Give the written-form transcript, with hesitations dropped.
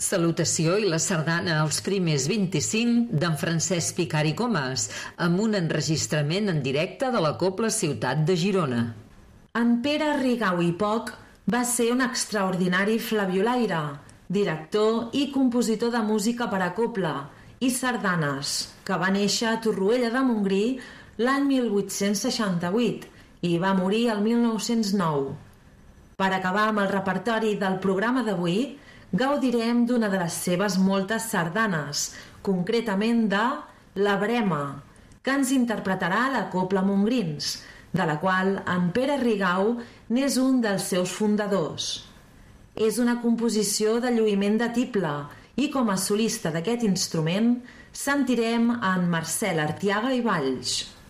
Salutació i la sardana als primers 25 d'en Francesc Picari Comas, amb un enregistrament en directe de la Cobla Ciutat de Girona. En Pere Rigau i Poch va ser un extraordinari flabiolaire, director i compositor de música per a cobla i sardanes, que va néixer a Torroella de Montgrí l'any 1868 i va morir el 1909. Per acabar amb el repertori del programa d'avui, gaudirem d'una de les seves moltes sardanes, concretament de La Brema, que ens interpretarà la Cobla Montgrins, de la qual en Pere Rigau n'és un dels seus fundadors. És una composició de lluïment de tible i com a solista d'aquest instrument sentirem en Marcel Artiaga i Valls.